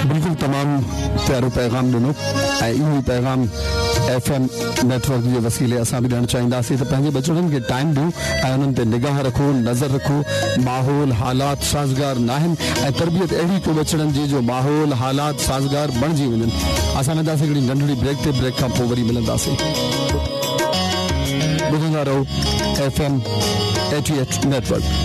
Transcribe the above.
बिल्कुल तमाम प्यारो पैगाम ॾिनो ऐं इहो पैगाम FM नेटवर्क जे वसीले असां बि ॾियणु चाहींदासीं त पंहिंजे बचड़नि खे टाइम ॾियो ऐं उन्हनि ते निगाह रखो, नज़र रखो। माहौल हालात साज़गार न आहिनि ऐं तरबियत अहिड़ी को बचड़नि जी जो माहौल हालात साज़गार बणिजी वञनि। असां वेंदासीं हिकिड़ी नंढड़ी ब्रेक ते, ब्रेक खां पोइ वरी मिलंदासीं। ॿुधंदा रहो FM 88 नेटवर्क।